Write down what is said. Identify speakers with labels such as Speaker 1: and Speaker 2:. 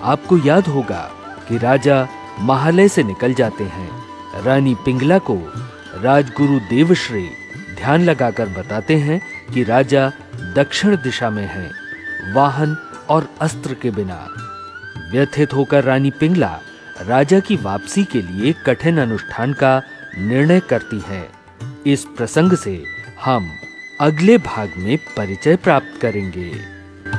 Speaker 1: आपको याद होगा कि राजा महालय से निकल जाते हैं। रानी पिंगला को राजगुरु देवश्री ध्यान लगाकर बताते हैं कि राजा दक्षिण दिशा में हैं, वाहन और अस्त्र के बिना। व्यथित होकर रानी पिंगला राजा की वापसी के लिए कठिन अनुष्ठान का निर्णय करती है। इस प्रसंग से हम अगले भाग में परिचय प्राप्त करेंगे।